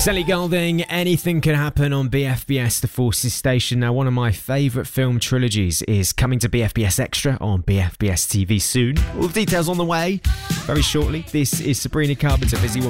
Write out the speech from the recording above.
Ellie Goulding, Anything Can Happen on BFBS The Forces station. Now, one of my favourite film trilogies is coming to BFBS Extra on BFBS TV soon. All the details on the way very shortly. This is Sabrina Carpenter, Busy